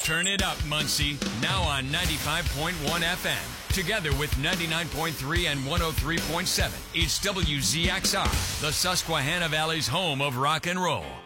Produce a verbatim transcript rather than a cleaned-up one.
Turn it up, Muncie. Now on ninety-five point one F M. Together with ninety-nine point three and one oh three point seven. It's W Z X R, the Susquehanna Valley's home of rock and roll.